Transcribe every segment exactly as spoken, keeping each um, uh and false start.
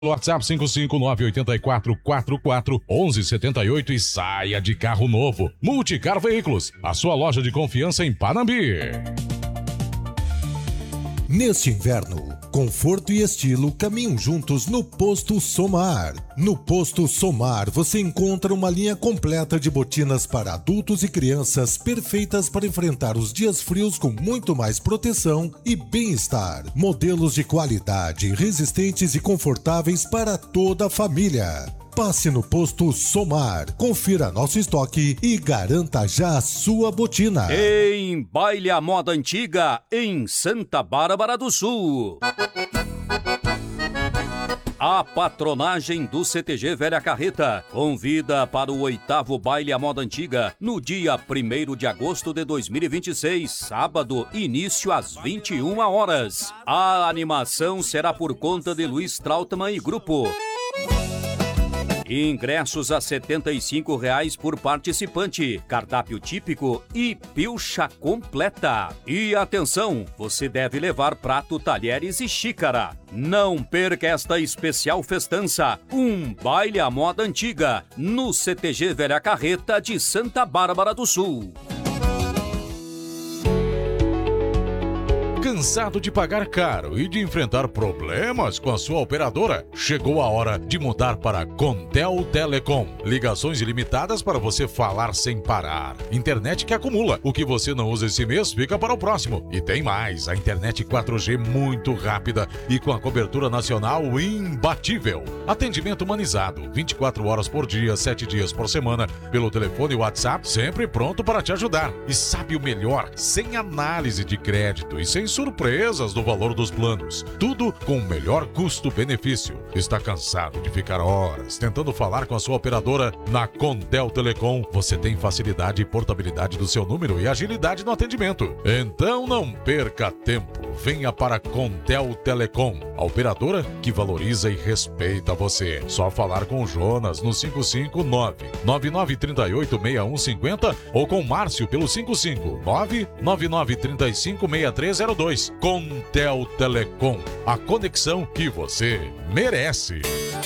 WhatsApp cinco cinco nove oito quatro quatro quatro um um sete oito e saia de carro novo. Multicar Veículos, a sua loja de confiança em Panambi. Neste inverno, conforto e estilo caminham juntos no Posto Somar. No Posto Somar você encontra uma linha completa de botinas para adultos e crianças perfeitas para enfrentar os dias frios com muito mais proteção e bem-estar. Modelos de qualidade, resistentes e confortáveis para toda a família. Passe no Posto Somar, confira nosso estoque e garanta já a sua botina. Em Baile à Moda Antiga, em Santa Bárbara do Sul. A patronagem do C T G Velha Carreta convida para o oitavo Baile à Moda Antiga no dia primeiro de agosto de dois mil e vinte e seis, sábado, início às vinte e uma horas. A animação será por conta de Luiz Trautmann e grupo. Ingressos a setenta e cinco reais por participante, cardápio típico e pilcha completa. E atenção, você deve levar prato, talheres e xícara. Não perca esta especial festança, um baile à moda antiga, no C T G Velha Carreta de Santa Bárbara do Sul. Cansado de pagar caro e de enfrentar problemas com a sua operadora? Chegou a hora de mudar para Contel Telecom. Ligações ilimitadas para você falar sem parar. Internet que acumula. O que você não usa esse mês fica para o próximo. E tem mais, a internet quatro G muito rápida e com a cobertura nacional imbatível. Atendimento humanizado, vinte e quatro horas por dia, sete dias por semana, pelo telefone e WhatsApp, sempre pronto para te ajudar. E sabe o melhor? Sem análise de crédito e sem surpresas do valor dos planos. Tudo com o melhor custo-benefício. Está cansado de ficar horas tentando falar com a sua operadora? Na Contel Telecom, você tem facilidade e portabilidade do seu número e agilidade no atendimento. Então não perca tempo. Venha para Contel Telecom, a operadora que valoriza e respeita você. Só falar com o Jonas no cinco cinco nove nove nove três oito seis um cinco zero ou com o Márcio pelo cinco cinco nove nove nove três cinco seis três zero dois. Contel Telecom, a conexão que você merece.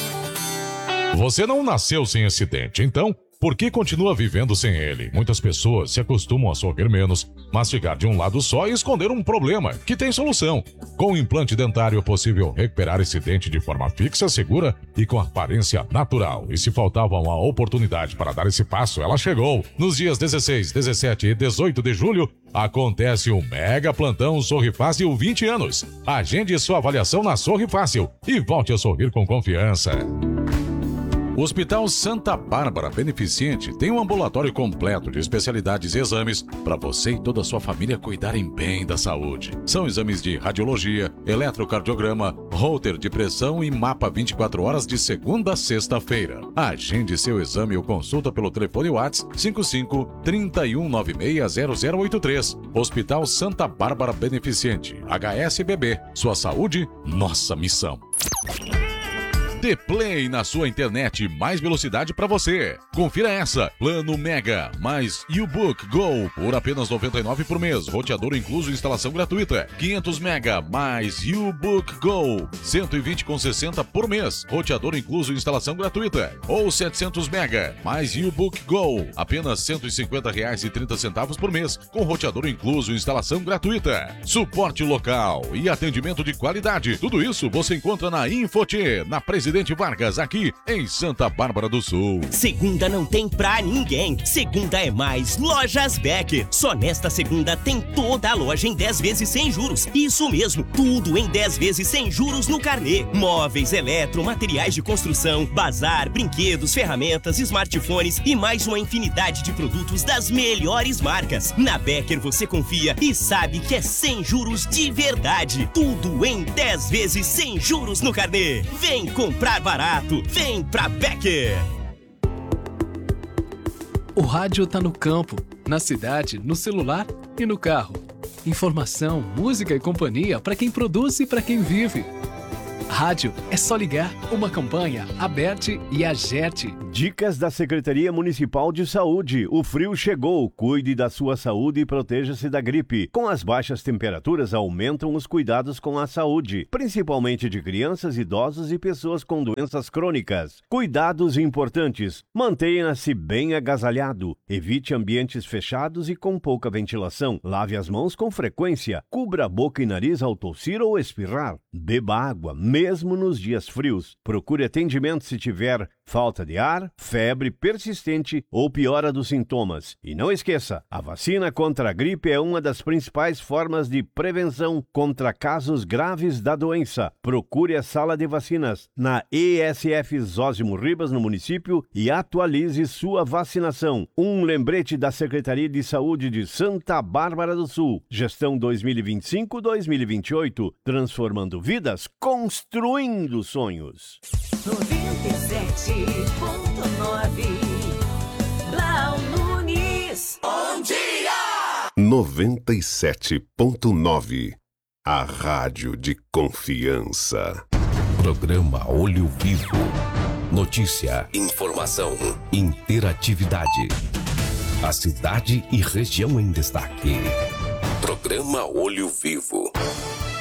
Você não nasceu sem acidente, então por que continua vivendo sem ele? Muitas pessoas se acostumam a sorrir menos, mastigar de um lado só e esconder um problema, que tem solução. Com o implante dentário é possível recuperar esse dente de forma fixa, segura e com aparência natural. E se faltava uma oportunidade para dar esse passo, ela chegou. Nos dias dezesseis, dezessete e dezoito de julho, acontece o Mega Plantão Sorri Fácil vinte anos. Agende sua avaliação na Sorri Fácil e volte a sorrir com confiança. O Hospital Santa Bárbara Beneficente tem um ambulatório completo de especialidades e exames para você e toda a sua família cuidarem bem da saúde. São exames de radiologia, eletrocardiograma, holter de pressão e mapa vinte e quatro horas de segunda a sexta-feira. Agende seu exame ou consulta pelo telefone WhatsApp cinco cinco três um nove seis zero zero oito três. Hospital Santa Bárbara Beneficente, H S B B. Sua saúde, nossa missão. Dê Play na sua internet, mais velocidade para você. Confira essa, plano Mega, mais U-Book Go, por apenas noventa e nove reais por mês, roteador incluso, instalação gratuita. quinhentos mega, mais U-Book Go, cento e vinte reais e sessenta centavos por mês, roteador incluso, instalação gratuita. Ou setecentos mega, mais U-Book Go, apenas cento e cinquenta reais e trinta centavos por mês, com roteador incluso, instalação gratuita. Suporte local e atendimento de qualidade, tudo isso você encontra na Infoti, na Presidente Vargas, aqui em Santa Bárbara do Sul. Segunda não tem pra ninguém. Segunda é mais Lojas Becker. Só nesta segunda tem toda a loja em dez vezes sem juros. Isso mesmo, tudo em dez vezes sem juros no carnê. Móveis, eletro, materiais de construção, bazar, brinquedos, ferramentas, smartphones e mais uma infinidade de produtos das melhores marcas. Na Becker você confia e sabe que é sem juros de verdade. Tudo em dez vezes sem juros no carnê. Vem comprar barato, vem pra Becker. O rádio tá no campo, na cidade, no celular e no carro. Informação, música e companhia para quem produz e para quem vive. Rádio é só ligar. Uma campanha aberta e agerte. Dicas da Secretaria Municipal de Saúde. O frio chegou. Cuide da sua saúde e proteja-se da gripe. Com as baixas temperaturas, aumentam os cuidados com a saúde, principalmente de crianças, idosos e pessoas com doenças crônicas. Cuidados importantes. Mantenha-se bem agasalhado. Evite ambientes fechados e com pouca ventilação. Lave as mãos com frequência. Cubra a boca e nariz ao tossir ou espirrar. Beba água, mesmo nos dias frios. Procure atendimento se tiver falta de ar, febre persistente ou piora dos sintomas. E não esqueça, a vacina contra a gripe é uma das principais formas de prevenção contra casos graves da doença. Procure a sala de vacinas na E S F Zósimo Ribas, no município, e atualize sua vacinação. Um lembrete da Secretaria de Saúde de Santa Bárbara do Sul. Gestão dois mil e vinte e cinco a dois mil e vinte e oito. Transformando vidas, construindo sonhos. noventa e sete ponto nove Blau Nunes. Bom dia! noventa e sete ponto nove A rádio de confiança. Programa Olho Vivo. Notícia, informação, interatividade. A cidade e região em destaque. Programa Olho Vivo.